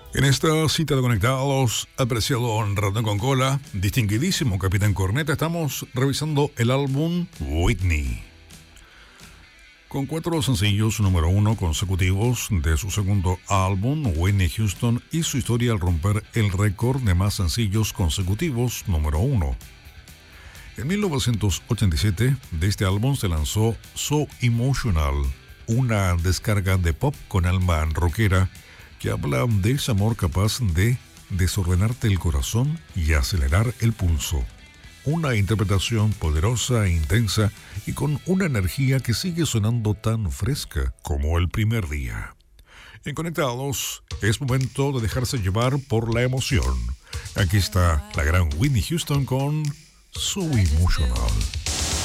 En esta cita de Conectados, apreciado Ratón con Cola, distinguidísimo Capitán Corneta, estamos revisando el álbum Whitney. Con 4 sencillos número 1 consecutivos de su segundo álbum, Whitney Houston hizo su historia al romper el récord de más sencillos consecutivos número 1. En 1987, de este álbum se lanzó So Emotional, una descarga de pop con alma rockera que habla de ese amor capaz de desordenarte el corazón y acelerar el pulso. Una interpretación poderosa e intensa y con una energía que sigue sonando tan fresca como el primer día. En Conectados, es momento de dejarse llevar por la emoción. Aquí está la gran Whitney Houston con So Emotional.